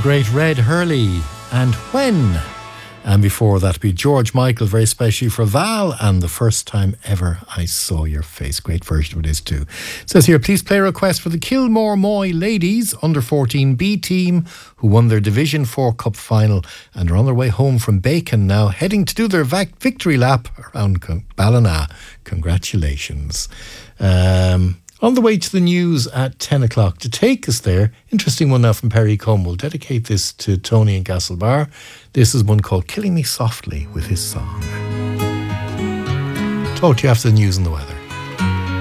great Red Hurley and When. And before that, be George Michael, very specially for Val, and The First Time Ever I Saw Your Face. Great version of it is too. It says here, please play a request for the Kilmore Moy ladies under 14 B team who won their Division 4 Cup final and are on their way home from Bacon now, heading to do their victory lap around Ballina. Congratulations. On the way to the news at 10 o'clock. To take us there, interesting one now from Perry Combe. We'll dedicate this to Tony in Castlebar. This is one called Killing Me Softly with his song. Talk to you after the news and the weather.